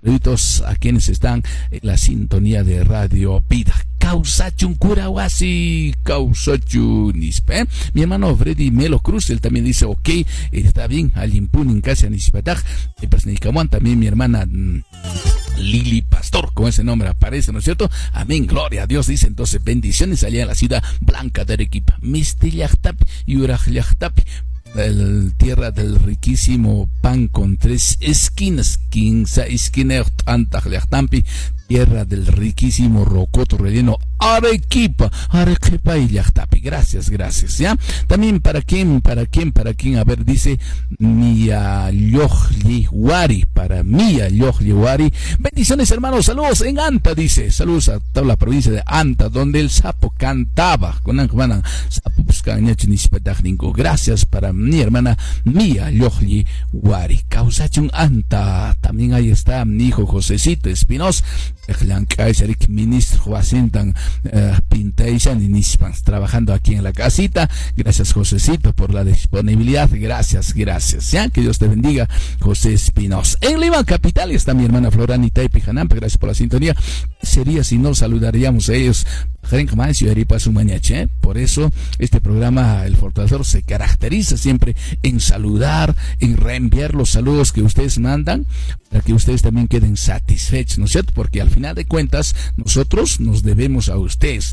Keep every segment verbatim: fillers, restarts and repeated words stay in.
Saluditos a quienes están en la sintonía de Radio Vida. Causachun Curawasi, Causachun Nispe. Mi hermano Freddy Melo Cruz, él también dice, ok, está bien, Alimpun en casa Nispataj. Y pues Nicamuan, también mi hermana Lili Pastor, con ese nombre aparece, ¿no es cierto? Amén, gloria a Dios, dice entonces, bendiciones allá en la ciudad blanca de Arequipa. Mistillachtapi, Yurajlachtapi. El tierra del riquísimo pan con tres esquinas, quinza esquina, antajlachtampi, tierra del riquísimo rocoto relleno, Arequipa, Arequipa y Llachtapi. Gracias, gracias, ¿ya? También para quién, para quién, para quién, a ver, dice Mia Yojliwari, para Mia Yojliwari. Bendiciones, hermanos, saludos en Anta, dice, saludos a toda la provincia de Anta, donde el sapo cantaba, con hermana sapo buscañachinispatajningo. Gracias para mi hermana Mia Yojliwari, Causachun Anta. También ahí está mi hijo Josecito Espinosa, ministro Joacintan Pintaishan y Nispan, trabajando aquí en la casita. Gracias, Josecito, por la disponibilidad. Gracias, gracias. ¿Ya? Que Dios te bendiga, José Espinosa. En Lima capital está mi hermana Florani Taipi Hanampa. Gracias por la sintonía. Sería si no saludaríamos a ellos. Por eso este programa El Fortalecedor se caracteriza siempre en saludar, en reenviar los saludos que ustedes mandan, para que ustedes también queden satisfechos, ¿no es cierto? Porque al final de cuentas nosotros nos debemos a ustedes.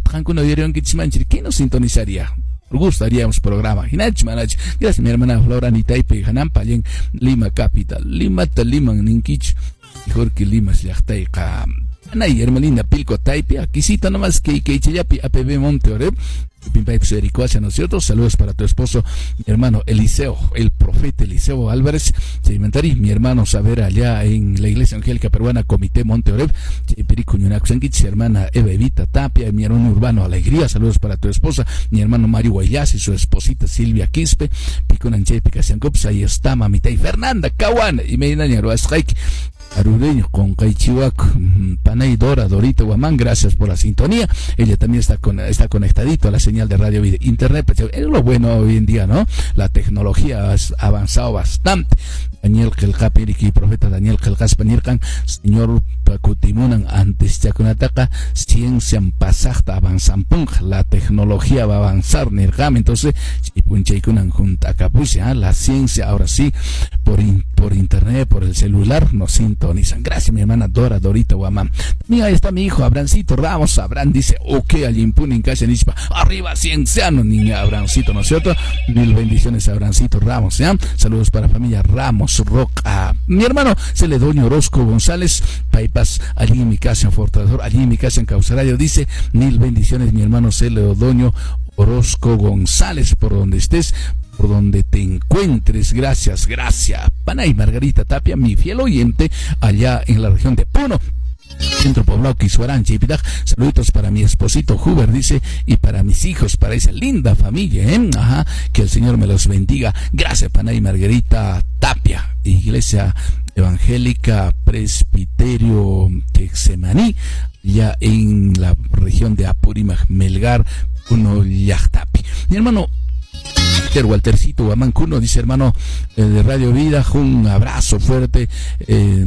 ¿Qué nos sintonizaría? Gustaríamos programa. Gracias, mi hermana Flora Nitaipe Hanampa, en Lima capital. Lima Taliman Ninkich, mejor que Lima Slachtaika. Anay, hermanina Pilco Taipi, aquí cita nomás que que Chayapi A P B Monteoreb, Pimpay Psericoacha, ¿no es cierto? Saludos para tu esposo, mi hermano Eliseo, el profeta Eliseo Álvarez, Sedimentari, mi hermano Saber allá en la Iglesia Angélica Peruana, Comité Monteoreb, Perico Ñunaxanquich, hermana Eva Evita Tapia, mi hermano Urbano Alegría, saludos para tu esposa, mi hermano Mario Guayas y su esposita Silvia Quispe, Pico Nanche Picaciancops, ahí está mamita y Fernanda Caguana, y Medina Ñaruascaik, Arureño con Caichihuac, Panay Dora, Dorita Guamán, gracias por la sintonía. Ella también está con, está conectadito a la señal de Radio Vida Internet. Es lo bueno hoy en día, ¿no? La tecnología ha avanzado bastante. Daniel Kelkapiriki, profeta Daniel Kelkaspanirkan, señor Pakutimunan, antes Chakunataka, ciencia pasajta avanzan punk, la tecnología va a avanzar, Nirkam, entonces, Chipunchaikunan junta Capucia, la ciencia ahora sí, por, in, por internet, por el celular, nos sintonizan. Gracias, mi hermana Dora, Dorita Guamán. Mira, ahí está mi hijo Abrancito Ramos. Abraham dice, ok, al impune en casa Nispa, arriba cienciano, niña Abrancito, ¿no es cierto? Mil bendiciones a Abrancito Ramos, ¿ya? Saludos para la familia Ramos Roca. Mi hermano Celedonio Orozco González, Paipas, allí en mi casa en Fortalecedor, allí en mi casa en Causarayo, dice, mil bendiciones, mi hermano Celedonio Orozco González, por donde estés, por donde te encuentres. Gracias, gracias. Panay Margarita Tapia, mi fiel oyente, allá en la región de Puno, Centro Poblado, Quisuarán, Chipitag. Saluditos para mi esposito Huber, dice, y para mis hijos, para esa linda familia, ¿eh? Ajá, que el Señor me los bendiga. Gracias, Panay Margarita Tapia, Iglesia Evangélica Presbiterio Texemaní, ya en la región de Apurímac, Melgar, Puno, Llachtapi. Mi hermano Walter, Waltercito Guamancuno dice, hermano eh, de Radio Vida, un abrazo fuerte eh,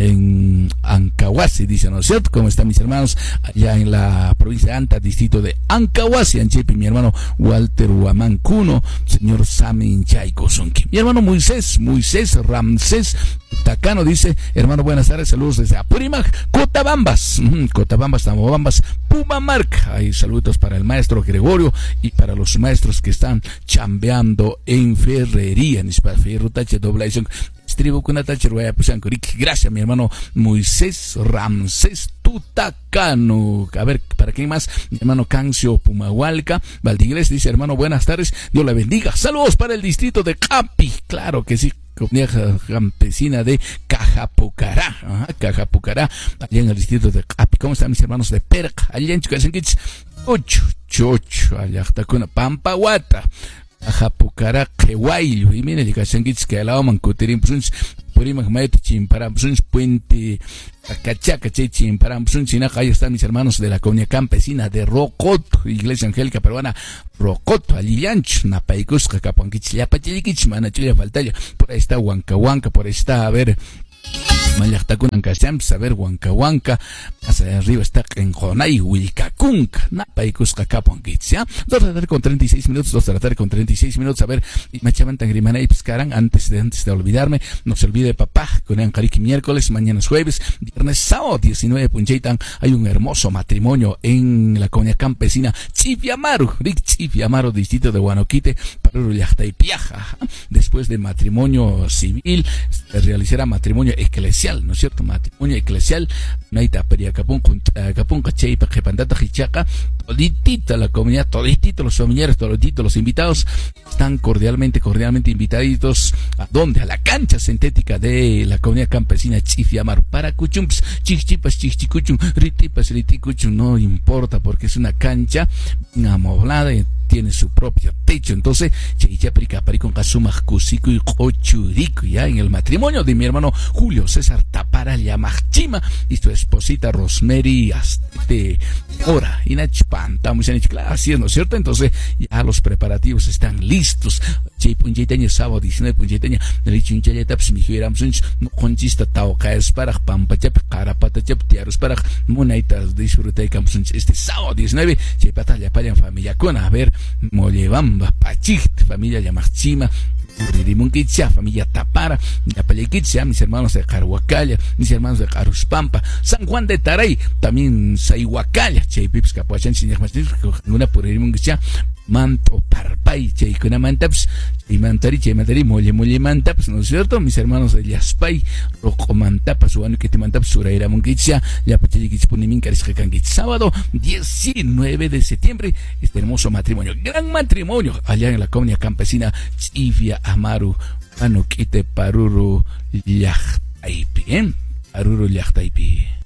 en Ancahuasi, dice, ¿no es cierto? ¿Cómo están mis hermanos allá en la provincia de Anta, distrito de Ancahuasi, Anchepi? Mi hermano Walter Guamancuno, señor Samin Chaikosonki. Mi hermano Moisés, Moisés Ramsés Tacano dice, hermano, buenas tardes, saludos desde Apurímac, Cotabambas, mm, Cotabambas, Tamobambas, Pumamarca. Hay saludos para el maestro Gregorio y para los maestros que están chambeando en ferrería. Gracias, mi hermano Moisés Ramsés Tutacano. A ver, ¿para quién más? Mi hermano Cancio Pumahualca Valdigres dice, hermano, buenas tardes, Dios le bendiga. Saludos para el distrito de Capi. Claro que sí, comunidad campesina de Cajapucará, ajá, Cajapucará, allá en el distrito de Capi. ¿Cómo están mis hermanos de Perca? Allá en Chucasenquich, ocho, chocho, allá está con Pampahuata, Cajapucará, Quehuayo, y miren, Chucasenquich, que alaba Mancoterín, pues, Purímac, Maete, Chimpara, pues, Puente, Cachaca, Chimpara, pues, ahí están mis hermanos de la comunidad campesina de Rocoto, Iglesia Angélica Peruana, Rocoto, Alillancho, Napaicusca, Capanquich, Yapachiliquich, Manachilla, Faltalla, por ahí está Huancahuanca, por ahí está, a ver, Mayaqtakunan kashan saber Huanca Huanca, más arriba está en Jonay, Wilcacunca, Napaikusca Caponquits, ¿ya? dos de la tarde con treinta y seis minutos, dos de la tarde con treinta y seis minutos, a ver, Machamantan Grimanay Piscaran, antes de, antes de olvidarme, no se olvide papá, con Ancariki miércoles, mañana es jueves, viernes, sábado, diecinueve Punchaitan, hay un hermoso matrimonio en la comunidad campesina Chipiamaru, Rick Chipiamaru, distrito de Guanoquite, Paruru Llaqtaypiaja. Después de matrimonio civil, se realizará matrimonio eclesial, ¿no es cierto? Matrimonio eclesial, Naita Periacapun, Capun, Cacheipa, Jepandata, Hichaca, toditita la comunidad, toditito los familiares, toditito los invitados, están cordialmente, cordialmente invitaditos. ¿A dónde? A la cancha sintética de la comunidad campesina Chifiamar. Para Cuchumps, Chichipas, Chichicuchum, Ritipas, Riticuchum, no importa porque es una cancha amoblada, tiene su propio techo. Entonces, con Cusico y Cochurico, ya en el matrimonio de mi hermano Julio César Tapara Yamachima y su esposita Rosemary Astete Ora y Nachpanta, muy claro, así es, ¿no es cierto? Entonces, ya los preparativos están listos. Chay Punchaytaña, sábado diecinueve Punchaytaña, Nelichunchayataps, Mijiramsunch, no conchista Taucaes para Pampachap, Carapatachap, Tiaros para Monaitas, disfruta y Camsunch, este sábado diecinueve, Chaypata Yapayan familia con, a ver, Molebamba, Pachit, familia Yamachima, Ririmunquicha, familia Tapara, Yapalequicha, mis hermanos de Carhuacalla, mis hermanos de Caruspampa, San Juan de Taray, también Saihuacalla, Chaypips, Capuachan, Sinjamachis, una por Ririmunquicha, Manto Parpay, Chaykuna Mantaps, y Mantari, Chaymantari, Mole Mole Mantaps, ¿no es cierto? Mis hermanos de Yaspay, Roco Mantapas, Uano que te Mantaps, Suraira Munquicha, Yapachiliquich Punimin, Cariscacanquich, sábado diecinueve de septiembre, este hermoso matrimonio, gran matrimonio, allá en la comunidad campesina Chivia Amaru, Uano Quite Paruru Llaqtaypi, ¿eh? Paruru Llaqtaypi.